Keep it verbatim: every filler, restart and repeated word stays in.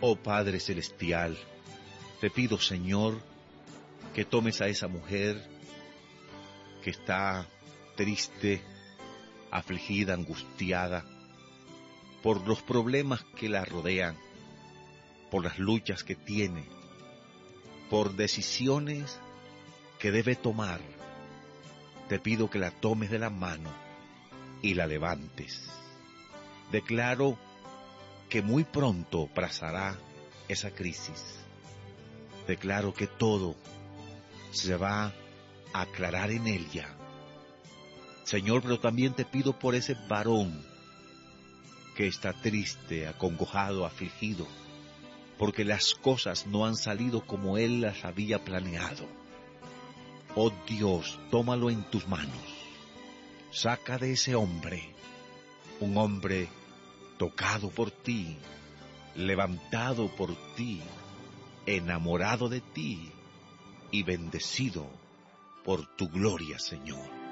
Oh Padre Celestial, te pido, Señor, que tomes a esa mujer que está triste, afligida, angustiada, por los problemas que la rodean, por las luchas que tiene, por decisiones que debe tomar. Te pido que la tomes de la mano y la levantes. Declaro que muy pronto pasará esa crisis. Declaro que todo se va a aclarar en ella. Señor, pero también te pido por ese varón que está triste, acongojado, afligido, porque las cosas no han salido como él las había planeado. Oh Dios, tómalo en tus manos. Saca de ese hombre, un hombre tocado por ti, levantado por ti, enamorado de ti y bendecido por tu gloria, Señor.